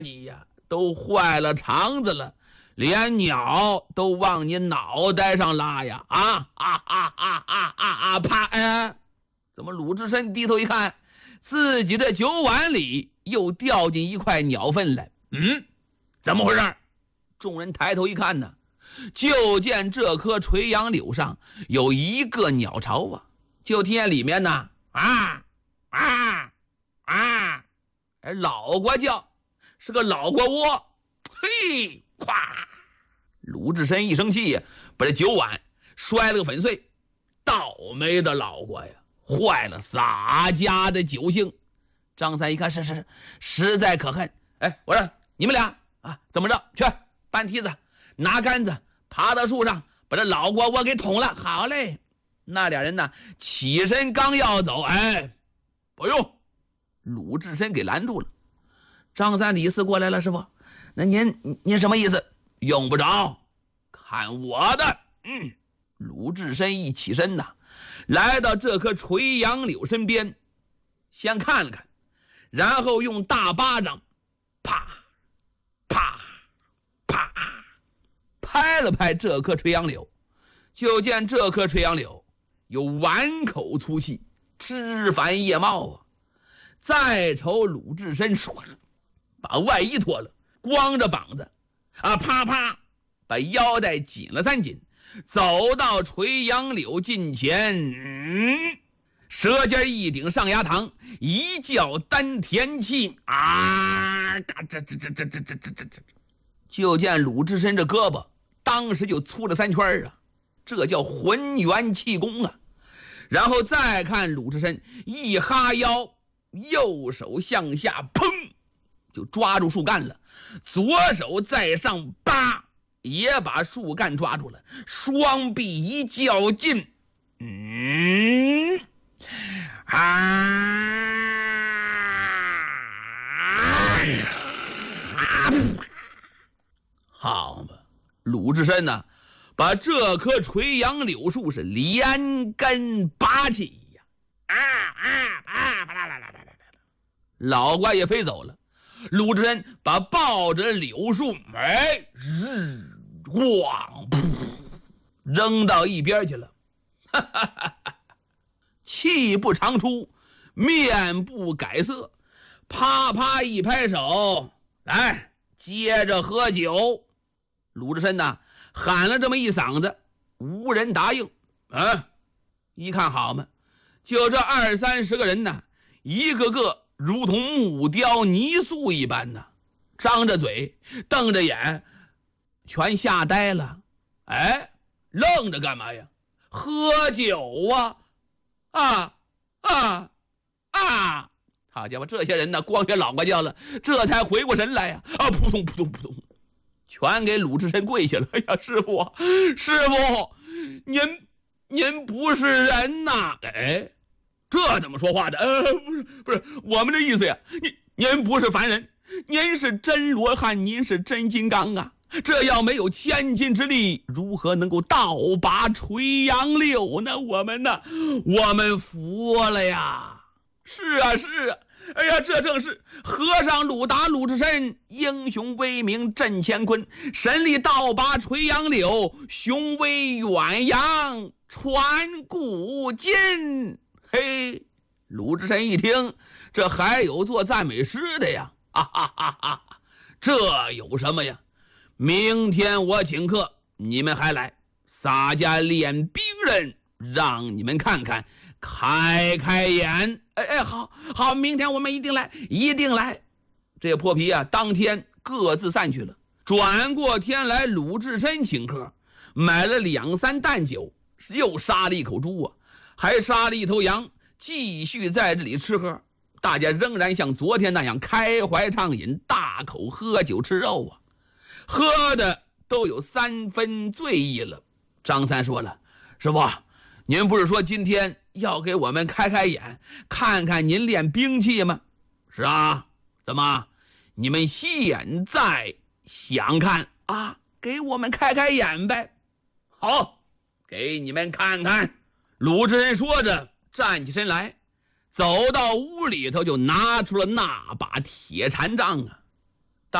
你呀，都坏了肠子了，连鸟都往你脑袋上拉呀！啪！哎，怎么鲁智深低头一看，自己这酒碗里又掉进一块鸟粪来？怎么回事？众人抬头一看呢，就见这棵垂杨柳上有一个鸟巢啊！就听见里面呢，老瓜叫，是个老瓜窝。嘿，咵！鲁智深一生气呀，把这酒碗摔了个粉碎。倒霉的老瓜呀，坏了洒家的酒兴。张三一看，是实在可恨。哎，我说你们俩啊，怎么着？去搬梯子，拿杆子，爬到树上，把这老瓜窝给捅了。好嘞！那俩人呢，起身刚要走，哎，不用，鲁智深给拦住了。张三李四过来了，师傅，那您什么意思？用不着，看我的。鲁智深一起身呐，来到这棵垂杨柳身边，先看了看，然后用大巴掌啪啪啪拍了拍这棵垂杨柳。就见这棵垂杨柳有碗口粗细，枝繁叶茂啊。再瞅鲁智深唰把外衣脱了，光着膀子啪啪把腰带紧了3紧，走到垂杨柳近前，舌尖一顶上牙膛，一叫丹田气就见鲁智深这胳膊当时就粗了3圈啊，这叫浑元气功啊。然后再看鲁智深一哈腰，右手向下砰就抓住树干了，左手再上扒也把树干抓住了，双臂一较劲，好嘛，鲁智深呢，把这棵垂杨柳树是连根拔起呀！老瓜也飞走了。鲁智深把抱着柳树扔到一边去了。气不长出，面不改色，啪啪一拍手，来接着喝酒。鲁智深呢喊了这么一嗓子，无人答应。一看好嘛，就这20-30个人呢，一个个如同木雕泥塑一般呢，张着嘴瞪着眼，全吓呆了。愣着干嘛呀？喝酒啊！好家伙，这些人呢，光学老瓜叫了，这才回过神来呀！扑通扑通扑通，全给鲁智深跪下了。哎呀，师傅，您不是人呐！这怎么说话的？不是，我们的意思呀，您不是凡人，您是真罗汉，您是真金刚啊！这要没有千斤之力，如何能够倒拔垂杨柳呢？我们服了呀！是啊，哎呀，这正是和尚鲁达鲁智深，英雄威名震乾坤，神力倒拔垂杨柳，雄威远扬传古今。嘿，鲁智深一听，这还有做赞美诗的呀！这有什么呀？明天我请客，你们还来？洒家练兵人，让你们看看，开眼。好，明天我们一定来。这破皮啊，当天各自散去了。转过天来，鲁智深请客，买了2-3担酒，又杀了一口猪啊，还杀了一头羊，继续在这里吃喝。大家仍然像昨天那样开怀畅饮，大口喝酒吃肉啊，喝的都有3分醉意了。张三说了，师傅，您不是说今天要给我们开眼，看看您练兵器吗？是啊，怎么你们现在想看啊？给我们开眼呗。好，给你们看看。鲁智深说着站起身来，走到屋里头，就拿出了那把铁禅杖啊。